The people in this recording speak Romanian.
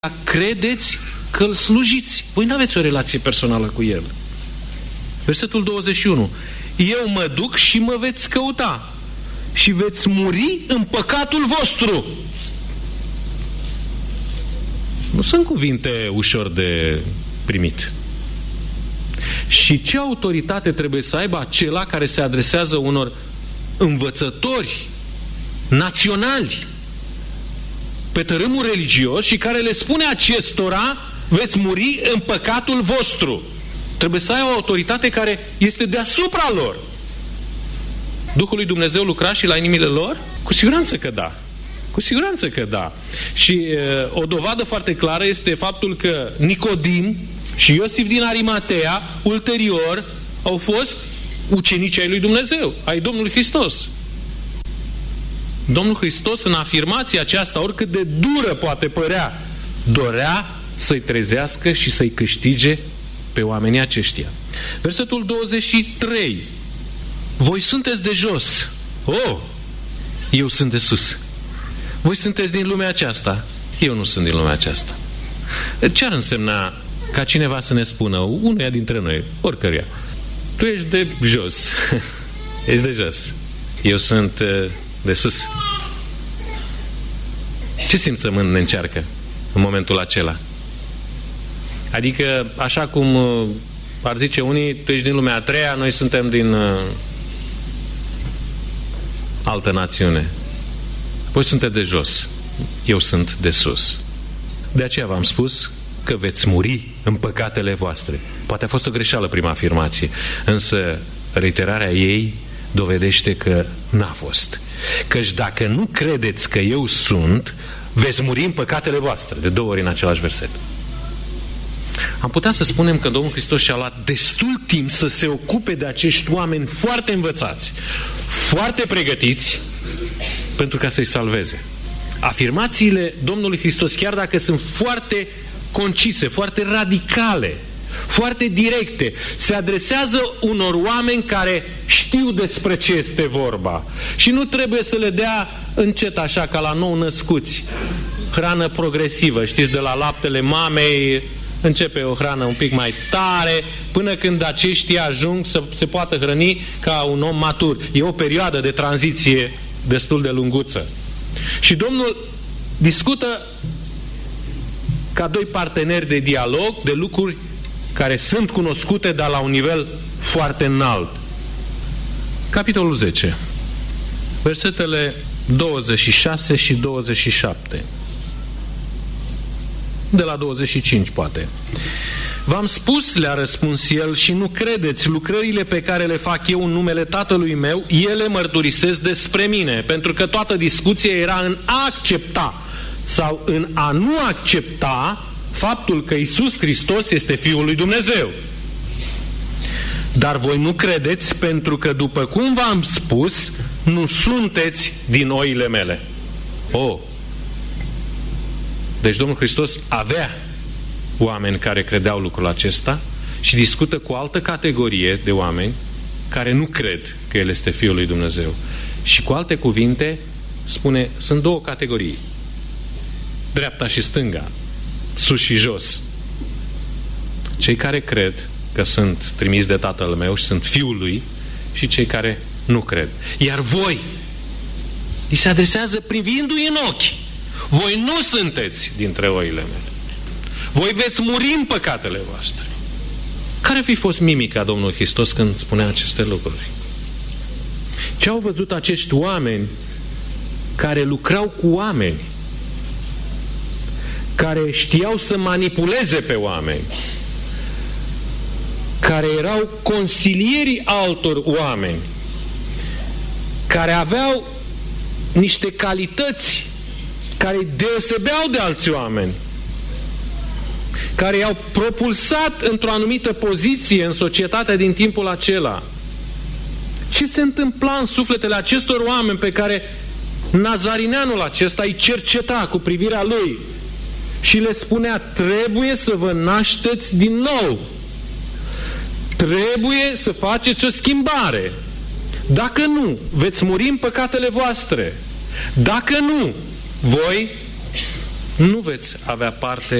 credeți că îl slujiți. Voi nu aveți o relație personală cu el. Versetul 21. Eu mă duc și mă veți căuta și veți muri în păcatul vostru. Nu sunt cuvinte ușor de primit. Și ce autoritate trebuie să aibă acela care se adresează unor învățători naționali pe tărâmul religios și care le spune acestora: veți muri în păcatul vostru. Trebuie să ai o autoritate care este deasupra lor. Duhul lui Dumnezeu lucra și la inimile lor? Cu siguranță că da. Cu siguranță că da. Și o dovadă foarte clară este faptul că Nicodim și Iosif din Arimatea ulterior au fost ucenici ai lui Dumnezeu, ai Domnului Hristos. Domnul Hristos, în afirmația aceasta, oricât de dură poate părea, dorea să-i trezească și să-i câștige pe oamenii aceștia. Versetul 23. Voi sunteți de jos. Eu sunt de sus. Voi sunteți din lumea aceasta. Eu nu sunt din lumea aceasta. Ce ar însemna ca cineva să ne spună, unuia dintre noi, oricăruia: tu ești de jos. Ești de jos. Eu sunt de sus. Ce simțământ ne încearcă în momentul acela? Adică, așa cum ar zice unii, tu ești din lumea a treia, noi suntem din altă națiune. Voi sunteți de jos, eu sunt de sus. De aceea v-am spus că veți muri în păcatele voastre. Poate a fost o greșeală prima afirmație, însă reiterarea ei dovedește că n-a fost. Căci dacă nu credeți că eu sunt, veți muri în păcatele voastre. De 2 ori în același verset. Am putea să spunem că Domnul Hristos și-a luat destul timp să se ocupe de acești oameni foarte învățați, foarte pregătiți, pentru ca să-i salveze. Afirmațiile Domnului Hristos, chiar dacă sunt foarte concise, foarte radicale, foarte directe, se adresează unor oameni care știu despre ce este vorba și nu trebuie să le dea încet, așa ca la nou născuți, hrană progresivă. Știți, de la laptele mamei începe o hrană un pic mai tare până când aceștia ajung să se poată hrăni ca un om matur. E o perioadă de tranziție destul de lunguță. Și Domnul discută ca doi parteneri de dialog de lucruri care sunt cunoscute, dar la un nivel foarte înalt. Capitolul 10, versetele 26 și 27. De la 25, poate. V-am spus, le-a răspuns el, și nu credeți. Lucrările pe care le fac eu în numele Tatălui meu, ele mărturisesc despre mine. Pentru că toată discuția era în a accepta sau în a nu accepta faptul că Iisus Hristos este Fiul lui Dumnezeu. Dar voi nu credeți, pentru că, după cum v-am spus, nu sunteți din oile mele. Deci Domnul Hristos avea oameni care credeau lucrul acesta și discută cu o altă categorie de oameni care nu cred că El este Fiul lui Dumnezeu. Și cu alte cuvinte spune, sunt două categorii: dreapta și stânga, sus și jos. Cei care cred că sunt trimiși de Tatăl meu și sunt Fiul lui, și cei care nu cred. Iar voi, îi se adresează privindu-i în ochi, voi nu sunteți dintre oile mele. Voi veți muri în păcatele voastre. Care ar fi fost mimica Domnului Hristos când spunea aceste lucruri? Ce au văzut acești oameni care lucrau cu oameni, care știau să manipuleze pe oameni, care erau consilierii altor oameni, care aveau niște calități care îi deosebeau de alți oameni, care i-au propulsat într-o anumită poziție în societatea din timpul acela. Ce se întâmpla în sufletele acestor oameni pe care nazarineanul acesta îi cerceta cu privirea lui și le spunea: trebuie să vă nașteți din nou, trebuie să faceți o schimbare, dacă nu, veți muri în păcatele voastre, dacă nu, voi nu veți avea parte